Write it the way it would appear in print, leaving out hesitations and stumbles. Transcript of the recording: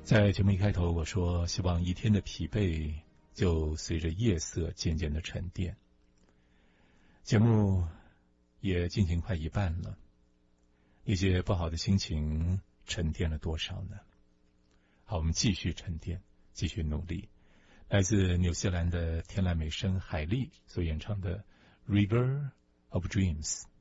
在节目一开头我说希望一天的疲惫就随着夜色渐渐的沉淀。节目也进行快一半了，一些不好的心情沉淀了多少呢？好，我们继续沉淀，继续努力。来自纽西兰的天籁美声海莉所演唱的 River of Dreams。